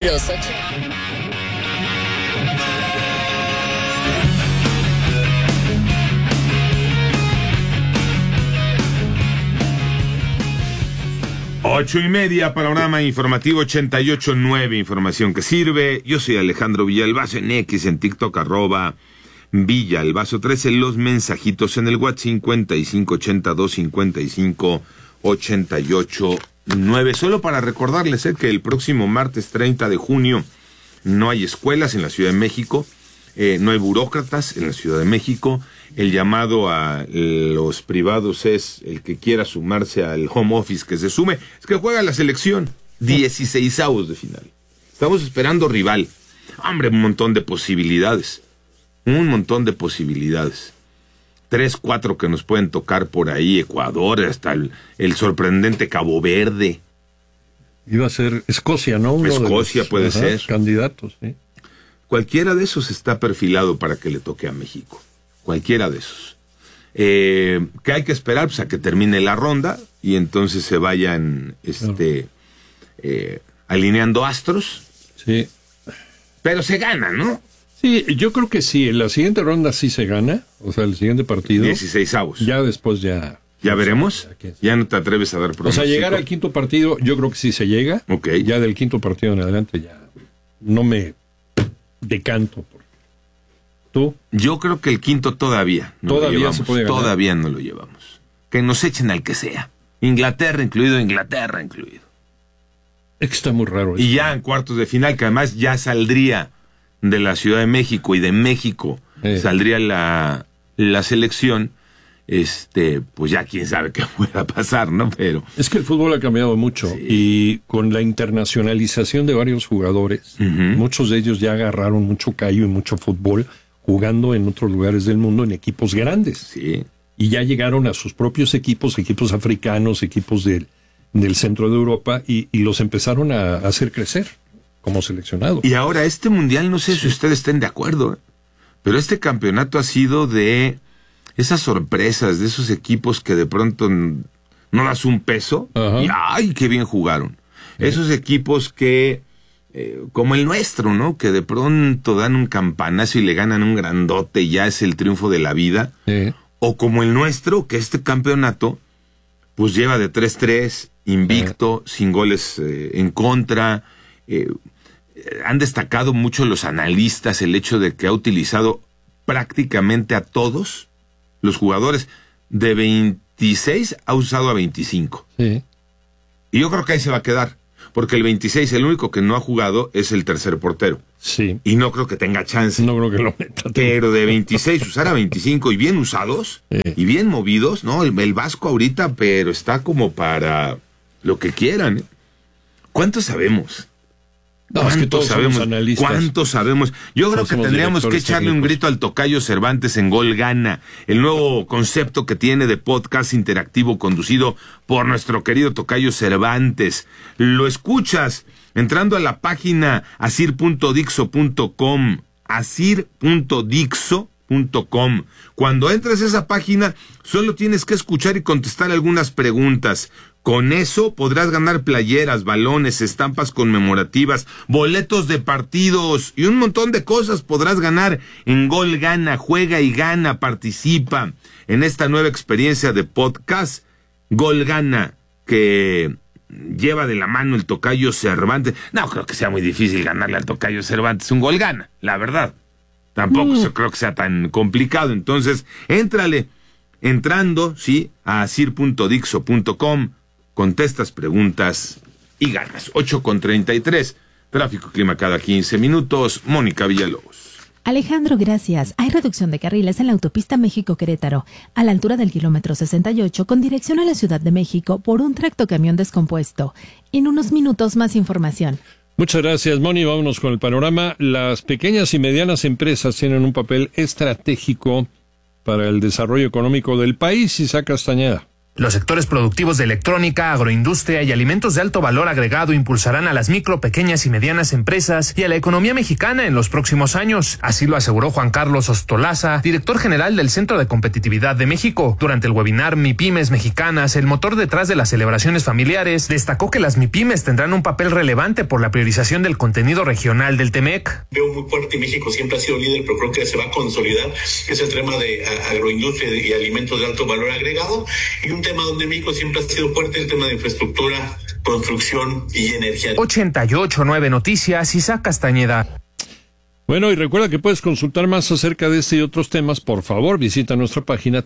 Los 80. Ocho y media, panorama informativo 88.9, información que sirve. Yo soy Alejandro Villalbazo en X, en TikTok, @Villalbazo 13, los mensajitos en el WhatsApp 5582558889. Solo para recordarles que el próximo martes 30 de junio no hay escuelas en la Ciudad de México, no hay burócratas en la Ciudad de México. El llamado a los privados es el que quiera sumarse al home office que se sume. Es que juega la selección, 16avos de final. Estamos esperando rival. Hombre, un montón de posibilidades. 3, 4 que nos pueden tocar por ahí. Ecuador, hasta el sorprendente Cabo Verde. Iba a ser Escocia, ¿no? Escocia puede ser. Candidatos, ¿sí? Cualquiera de esos está perfilado para que le toque a México. Cualquiera de esos. ¿Qué hay que esperar? Pues a que termine la ronda y entonces se vayan alineando astros. Sí. Pero se gana, ¿no? Sí, yo creo que sí. En la siguiente ronda sí se gana. O sea, el siguiente partido. 16avos. Ya después ya... ¿Ya veremos? Ya no te atreves a dar pronóstico. O sea, llegar al quinto partido, yo creo que sí se llega. Ok. Ya del quinto partido en adelante ya no me decanto por... ¿Tú? Yo creo que el quinto todavía no todavía lo llevamos. Se puede ganar. Todavía no lo llevamos. Que nos echen al que sea. Inglaterra incluido. Es que está muy raro eso. Y ya en cuartos de final, que además ya saldría de la Ciudad de México y de México saldría la selección, pues ya quién sabe qué pueda pasar, ¿no? Pero es que el fútbol ha cambiado mucho, sí. Y con la internacionalización de varios jugadores, muchos de ellos ya agarraron mucho callo y mucho fútbol jugando en otros lugares del mundo en equipos grandes. Sí. Y ya llegaron a sus propios equipos africanos, equipos del centro de Europa, y los empezaron a hacer crecer como seleccionados. Y ahora este mundial, no sé si ustedes estén de acuerdo, pero este campeonato ha sido de esas sorpresas, de esos equipos que de pronto no das un peso, y ¡ay, qué bien jugaron! Esos equipos que, como el nuestro, ¿no? Que de pronto dan un campanazo y le ganan un grandote y ya es el triunfo de la vida. O como el nuestro, que este campeonato, pues lleva de 3-3, invicto, sin goles en contra. Han destacado mucho los analistas el hecho de que ha utilizado prácticamente a todos los jugadores. De 26 ha usado a 25. Sí. Y yo creo que ahí se va a quedar, porque el 26, el único que no ha jugado es el tercer portero. Sí. Y no creo que tenga chance. No creo que lo meta. Pero de 26 usar a 25 y bien usados, y bien movidos, ¿no? El Vasco ahorita, pero está como para lo que quieran. ¿Cuánto sabemos? No, es que todos sabemos analistas. ¿Cuánto sabemos? Yo creo que tendríamos que echarle un grito al tocayo Cervantes en Gol Gana, el nuevo concepto que tiene de podcast interactivo conducido por nuestro querido tocayo Cervantes. Lo escuchas entrando a la página asir.dixo.com, asir.dixo.com. Cuando entres a esa página, solo tienes que escuchar y contestar algunas preguntas. Con eso podrás ganar playeras, balones, estampas conmemorativas, boletos de partidos y un montón de cosas podrás ganar en Gol Gana. Juega y gana, participa en esta nueva experiencia de podcast Gol Gana que lleva de la mano el tocayo Cervantes. No creo que sea muy difícil ganarle al tocayo Cervantes un Gol Gana, la verdad. Tampoco creo que sea tan complicado. Entonces, entrando, sí, a asir.dixo.com. Contestas preguntas y ganas. 8:33. Tráfico, clima cada 15 minutos. Mónica Villalobos. Alejandro, gracias. Hay reducción de carriles en la autopista México-Querétaro, a la altura del kilómetro 68, con dirección a la Ciudad de México, por un tractocamión descompuesto. En unos minutos, más información. Muchas gracias, Moni. Vámonos con el panorama. Las pequeñas y medianas empresas tienen un papel estratégico para el desarrollo económico del país. Isaac Castañeda. Los sectores productivos de electrónica, agroindustria y alimentos de alto valor agregado impulsarán a las micro, pequeñas y medianas empresas y a la economía mexicana en los próximos años. Así lo aseguró Juan Carlos Ostolaza, director general del Centro de Competitividad de México. Durante el webinar MIPYMES Mexicanas, el motor detrás de las celebraciones familiares, destacó que las MIPYMES tendrán un papel relevante por la priorización del contenido regional del TEMEC. Veo muy fuerte y México siempre ha sido líder, pero creo que se va a consolidar, que es el tema de agroindustria y alimentos de alto valor agregado, y un tema donde México siempre ha sido fuerte, el tema de infraestructura, construcción y energía. 88.9 Noticias, Isaac Castañeda. Bueno, y recuerda que puedes consultar más acerca de este y otros temas. Por favor, visita nuestra página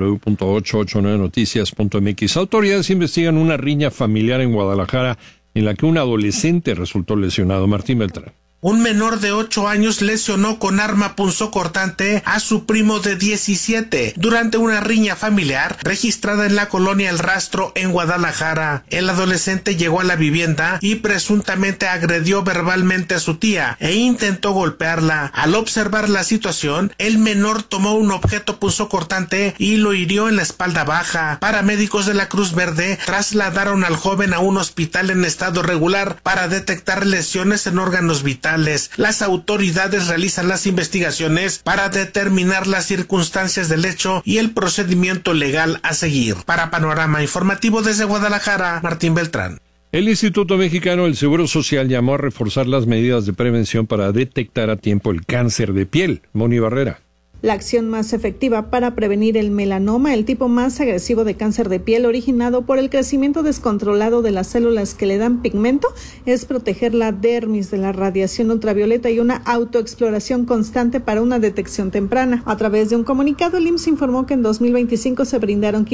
www.889noticias.mx. Autoridades investigan una riña familiar en Guadalajara en la que un adolescente resultó lesionado. Martín Beltrán. Un menor de 8 años lesionó con arma punzocortante a su primo de 17 durante una riña familiar registrada en la colonia El Rastro en Guadalajara. El adolescente llegó a la vivienda y presuntamente agredió verbalmente a su tía e intentó golpearla. Al observar la situación, el menor tomó un objeto punzocortante y lo hirió en la espalda baja. Paramédicos de la Cruz Verde trasladaron al joven a un hospital en estado regular para detectar lesiones en órganos vitales. Las autoridades realizan las investigaciones para determinar las circunstancias del hecho y el procedimiento legal a seguir. Para Panorama Informativo desde Guadalajara, Martín Beltrán. El Instituto Mexicano del Seguro Social llamó a reforzar las medidas de prevención para detectar a tiempo el cáncer de piel. Moni Barrera. La acción más efectiva para prevenir el melanoma, el tipo más agresivo de cáncer de piel originado por el crecimiento descontrolado de las células que le dan pigmento, es proteger la dermis de la radiación ultravioleta y una autoexploración constante para una detección temprana. A través de un comunicado, el IMSS informó que en 2025 se brindaron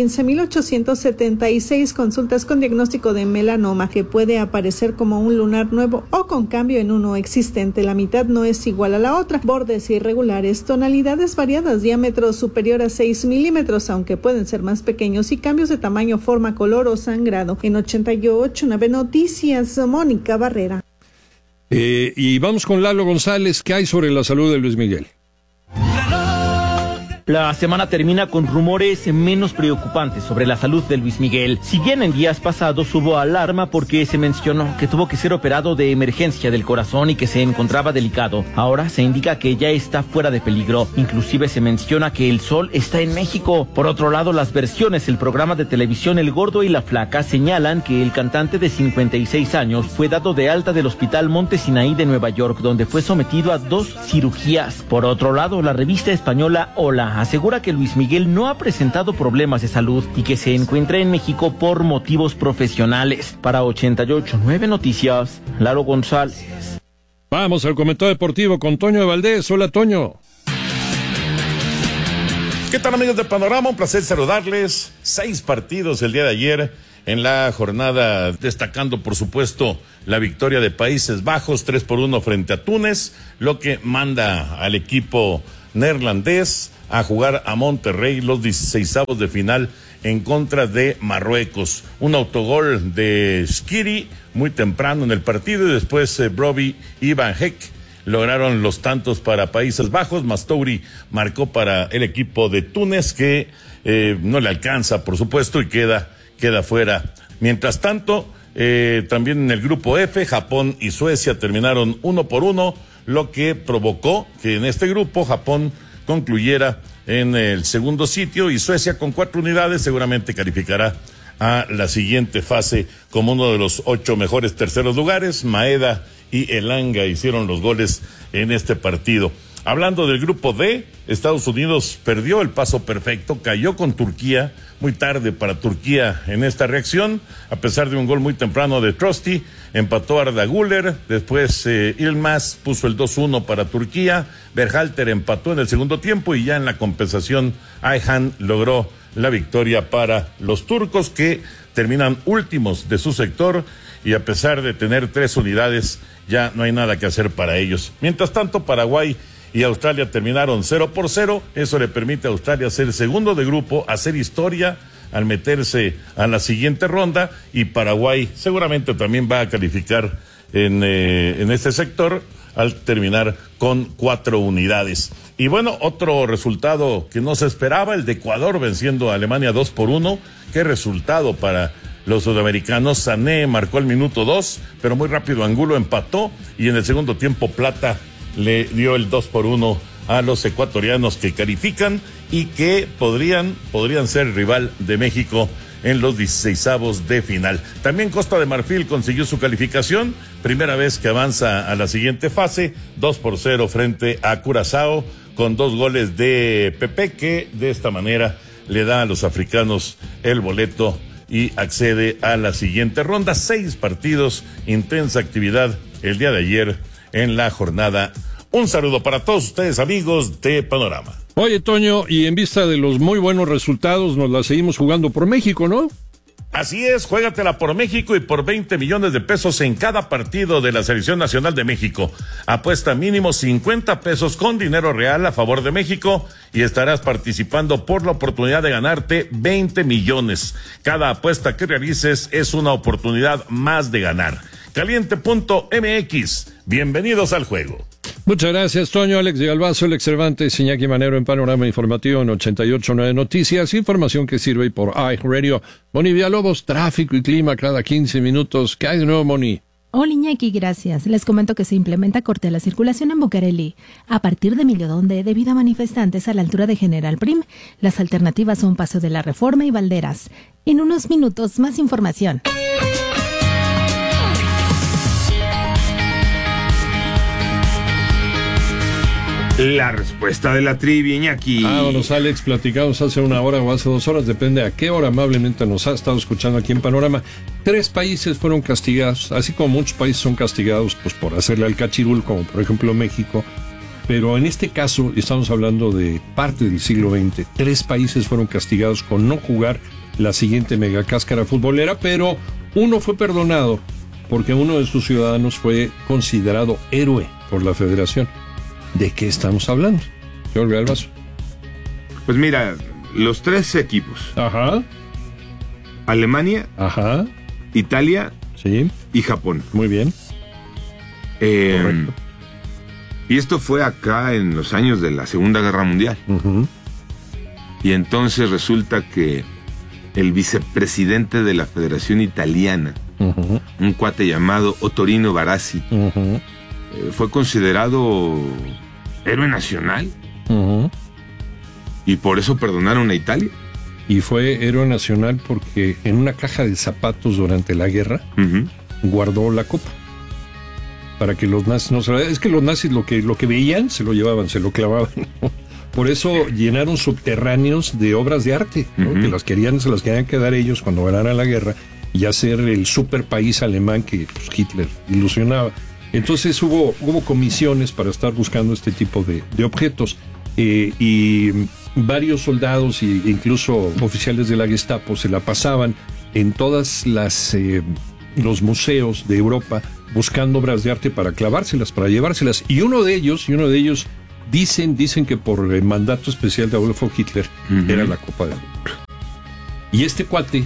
15.876 consultas con diagnóstico de melanoma, que puede aparecer como un lunar nuevo o con cambio en uno existente. La mitad no es igual a la otra. Bordes irregulares, tonalidades variadas, diámetro superior a 6 milímetros, aunque pueden ser más pequeños, y cambios de tamaño, forma, color o sangrado. En 88.9 Noticias, Mónica Barrera. Y vamos con Lalo González. ¿Qué hay sobre la salud de Luis Miguel? La semana termina con rumores menos preocupantes sobre la salud de Luis Miguel. Si bien en días pasados hubo alarma porque se mencionó que tuvo que ser operado de emergencia del corazón y que se encontraba delicado, ahora se indica que ya está fuera de peligro. Inclusive se menciona que el sol está en México. Por otro lado, las versiones del programa de televisión El Gordo y la Flaca señalan que el cantante de 56 años fue dado de alta del Hospital Monte Sinaí de Nueva York, donde fue sometido a 2 cirugías. Por otro lado, la revista española Hola asegura que Luis Miguel no ha presentado problemas de salud y que se encuentra en México por motivos profesionales. Para 88.9 Noticias, Lalo González. Vamos al comentario deportivo con Toño de Valdés. Hola, Toño. ¿Qué tal, amigos de Panorama? Un placer saludarles. 6 partidos el día de ayer en la jornada, destacando por supuesto la victoria de Países Bajos 3-1 frente a Túnez, lo que manda al equipo neerlandés a jugar a Monterrey los 16avos de final en contra de Marruecos. Un autogol de Skiri muy temprano en el partido y después Brobbey y Van Heck lograron los tantos para Países Bajos. Mastouri marcó para el equipo de Túnez, que no le alcanza, por supuesto, y queda fuera. Mientras tanto, también en el grupo F, Japón y Suecia terminaron 1-1, lo que provocó que en este grupo Japón concluyera en el segundo sitio y Suecia con 4 unidades seguramente calificará a la siguiente fase como uno de los 8 mejores terceros lugares. Maeda y Elanga hicieron los goles en este partido. Hablando del grupo D, Estados Unidos perdió el paso perfecto, cayó con Turquía, muy tarde para Turquía en esta reacción, a pesar de un gol muy temprano de Trusty, empató Arda Güler, después Yilmaz puso el 2-1 para Turquía, Berhalter empató en el segundo tiempo y ya en la compensación Ayhan logró la victoria para los turcos, que terminan últimos de su sector y a pesar de tener 3 unidades ya no hay nada que hacer para ellos. Mientras tanto, Paraguay y Australia terminaron 0-0, eso le permite a Australia ser segundo de grupo, hacer historia al meterse a la siguiente ronda, y Paraguay seguramente también va a calificar en este sector al terminar con 4 unidades. Y bueno, otro resultado que no se esperaba, el de Ecuador venciendo a Alemania 2-1. Qué resultado para los sudamericanos. Sané marcó el minuto 2, pero muy rápido Angulo empató y en el segundo tiempo Plata le dio el 2-1 a los ecuatorianos que califican y que podrían ser rival de México en los 16avos de final. También Costa de Marfil consiguió su calificación, primera vez que avanza a la siguiente fase, 2-0 frente a Curazao, con 2 goles de Pepe, que de esta manera le da a los africanos el boleto y accede a la siguiente ronda. 6 partidos, intensa actividad el día de ayer en la jornada. Un saludo para todos ustedes, amigos de Panorama. Oye, Toño, y en vista de los muy buenos resultados, nos la seguimos jugando por México, ¿no? Así es, juégatela por México y por 20 millones de pesos en cada partido de la Selección Nacional de México. Apuesta mínimo 50 pesos con dinero real a favor de México y estarás participando por la oportunidad de ganarte 20 millones. Cada apuesta que realices es una oportunidad más de ganar. Caliente.mx, bienvenidos al juego. Muchas gracias, Toño. Alex de Galvazo, Alex Cervantes, Iñaki Manero en Panorama Informativo en 88.9 Noticias. Información que sirve por iHeartRadio. Moni Villalobos, tráfico y clima cada 15 minutos. ¿Qué hay de nuevo, Moni? Hola, Iñaki, gracias. Les comento que se implementa corte a la circulación en Bucareli a partir de Emilio Donde debido a manifestantes a la altura de General Prim. Las alternativas son Paso de la Reforma y Valderas. En unos minutos, más información. La respuesta de la trivia, Iñaki. Vámonos, Alex, platicamos hace 1 hora o hace 2 horas, depende a qué hora amablemente nos ha estado escuchando aquí en Panorama. 3 países fueron castigados, así como muchos países son castigados pues por hacerle al cachirul, como por ejemplo México. Pero en este caso estamos hablando de parte del siglo XX. 3 países fueron castigados con no jugar la siguiente megacáscara futbolera, pero uno fue perdonado porque uno de sus ciudadanos fue considerado héroe por la federación. ¿De qué estamos hablando, Jorge Galvazo? Pues mira, los 3 equipos. Ajá. Alemania. Ajá. Italia. Sí. Y Japón. Muy bien. Correcto. Y esto fue acá en los años de la Segunda Guerra Mundial. Uh-huh. Y entonces resulta que el vicepresidente de la Federación Italiana, uh-huh, un cuate llamado Ottorino Barassi, uh-huh, fue considerado héroe nacional. uh-huh, y por eso perdonaron a Italia. Y fue héroe nacional porque en una caja de zapatos durante la guerra Uh-huh. guardó la copa para que los nazis no se la... Es que los nazis lo que veían se lo llevaban, se lo clavaban, ¿no? Por eso llenaron subterráneos de obras de arte, ¿no? Uh-huh. Que se las querían quedar ellos cuando ganaran la guerra y hacer el super país alemán que pues, Hitler ilusionaba. Entonces hubo comisiones para estar buscando este tipo de objetos y varios soldados e incluso oficiales de la Gestapo se la pasaban en todas los museos de Europa buscando obras de arte para clavárselas, para llevárselas. Y uno de ellos dicen que por el mandato especial de Adolfo Hitler Uh-huh. era la Copa de Fútbol. Y este cuate,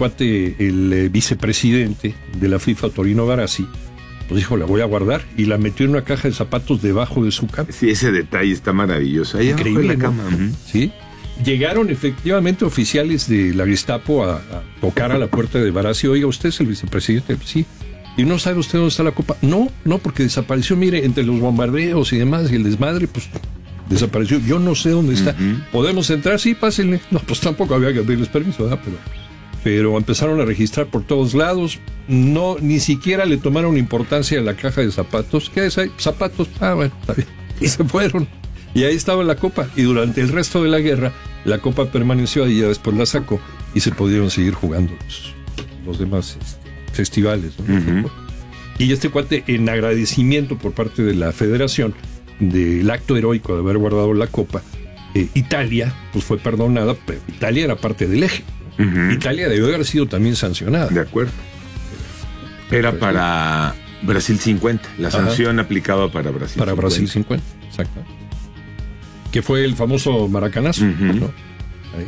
el vicepresidente de la FIFA, Ottorino Barassi, pues dijo, la voy a guardar, y la metió en una caja de zapatos debajo de su cama. Sí, ese detalle está maravilloso. Ahí Increíble, abajo de la ¿no? cama. Uh-huh. ¿Sí? Llegaron efectivamente oficiales de la Gestapo a tocar a la puerta de Barassi. Oiga, ¿usted es el vicepresidente? Sí. ¿Y no sabe usted dónde está la copa? No, porque desapareció, mire, entre los bombardeos y demás, y el desmadre, pues desapareció. Yo no sé dónde está. Uh-huh. ¿Podemos entrar? Sí, pásenle. No, pues tampoco había que pedirles permiso, ¿verdad? Pero empezaron a registrar por todos lados. No, ni siquiera le tomaron importancia a la caja de zapatos. ¿Qué es ahí? Zapatos. Bueno, está bien. Y se fueron. Y ahí estaba la copa. Y durante el resto de la guerra, la copa permaneció ahí, ya después la sacó y se pudieron seguir jugando los demás festivales, ¿no? Uh-huh. Y este cuate, en agradecimiento por parte de la federación del acto heroico de haber guardado la copa, Italia pues fue perdonada, pero Italia era parte del eje. Uh-huh. Italia debió haber sido también sancionada. De acuerdo. Era para Brasil 50. La sanción aplicaba para Brasil 50. Para Brasil 50, exacto. Que fue el famoso Maracanazo, Uh-huh. ¿no? Ahí.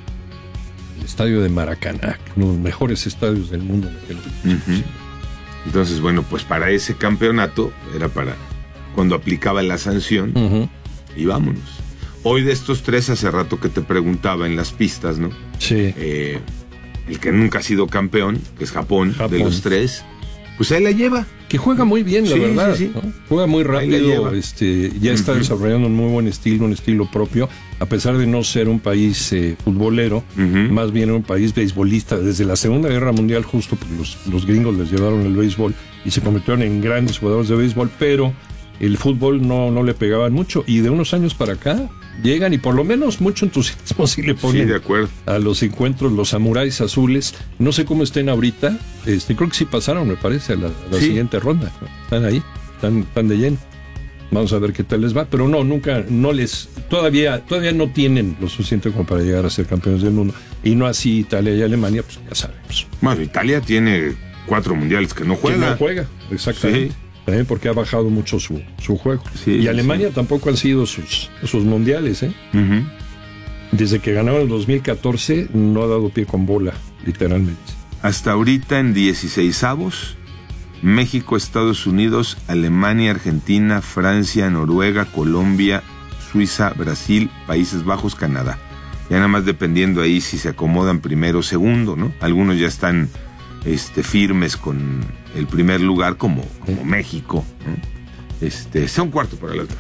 El estadio de Maracaná, uno de los mejores estadios del mundo. Uh-huh. Entonces, bueno, pues para ese campeonato, era para cuando aplicaba la sanción, Uh-huh. y vámonos. Hoy de estos 3, hace rato que te preguntaba en las pistas, ¿no? Sí. El que nunca ha sido campeón, que es Japón. De los 3, pues ahí la lleva. Que juega muy bien, la verdad. Sí. ¿No? Juega muy rápido, ya está desarrollando un muy buen estilo, un estilo propio, a pesar de no ser un país futbolero, más bien un país beisbolista. Desde la Segunda Guerra Mundial, justo porque los gringos les llevaron el béisbol y se convirtieron en grandes jugadores de béisbol, pero el fútbol no le pegaban mucho, y de unos años para acá llegan y por lo menos mucho entusiasmo sí le ponen de acuerdo. A los encuentros, los samuráis azules. No sé cómo estén ahorita, creo que sí pasaron, me parece, a la siguiente ronda. Están ahí, están de lleno. Vamos a ver qué tal les va, pero todavía no tienen lo suficiente como para llegar a ser campeones del mundo, y no así Italia y Alemania, pues ya sabemos. Bueno, Italia tiene 4 mundiales que no juega. Exactamente. Sí. También porque ha bajado mucho su juego. Sí, y Alemania tampoco han sido sus mundiales, Desde que ganaron en 2014 no ha dado pie con bola, literalmente. Hasta ahorita en 16avos, México, Estados Unidos, Alemania, Argentina, Francia, Noruega, Colombia, Suiza, Brasil, Países Bajos, Canadá. Ya nada más dependiendo ahí si se acomodan primero o segundo, ¿no? Algunos ya están firmes con el primer lugar, como México, ¿no? Son cuarto para las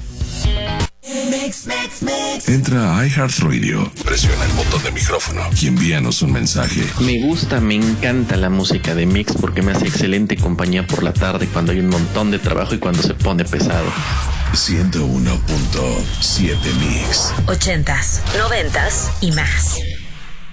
9. Entra a iHeartRadio, presiona el botón de micrófono y envíanos un mensaje. Me encanta la música de Mix porque me hace excelente compañía por la tarde cuando hay un montón de trabajo y cuando se pone pesado. 101.7 Mix. 80s, 90s y más.